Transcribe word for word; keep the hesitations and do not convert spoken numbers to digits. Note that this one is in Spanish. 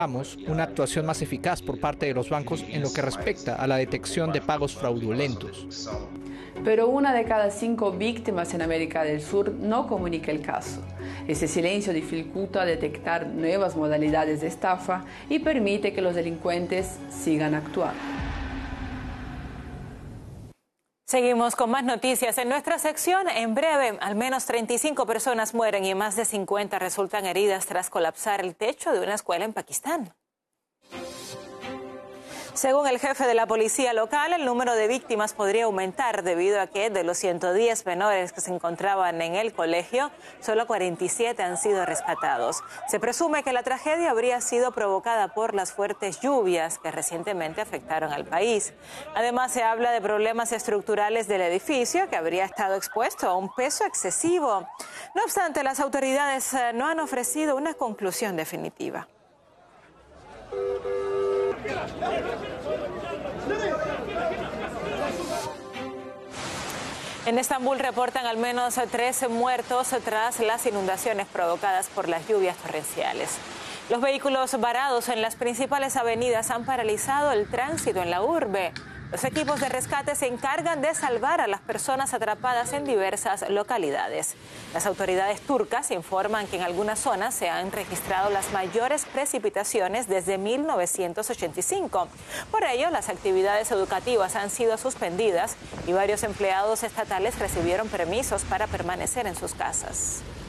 una actuación más eficaz por parte de los bancos en lo que respecta a la detección de pagos fraudulentos. Pero una de cada cinco víctimas en América del Sur no comunica el caso. Ese silencio dificulta detectar nuevas modalidades de estafa y permite que los delincuentes sigan actuando. Seguimos con más noticias. En nuestra sección, en breve, al menos treinta y cinco personas mueren y más de cincuenta resultan heridas tras colapsar el techo de una escuela en Pakistán. Según el jefe de la policía local, el número de víctimas podría aumentar debido a que de los ciento diez menores que se encontraban en el colegio, solo cuarenta y siete han sido rescatados. Se presume que la tragedia habría sido provocada por las fuertes lluvias que recientemente afectaron al país. Además, se habla de problemas estructurales del edificio que habría estado expuesto a un peso excesivo. No obstante, las autoridades no han ofrecido una conclusión definitiva. En Estambul reportan al menos trece muertos tras las inundaciones provocadas por las lluvias torrenciales. Los vehículos varados en las principales avenidas han paralizado el tránsito en la urbe. Los equipos de rescate se encargan de salvar a las personas atrapadas en diversas localidades. Las autoridades turcas informan que en algunas zonas se han registrado las mayores precipitaciones desde mil novecientos ochenta y cinco. Por ello, las actividades educativas han sido suspendidas y varios empleados estatales recibieron permisos para permanecer en sus casas.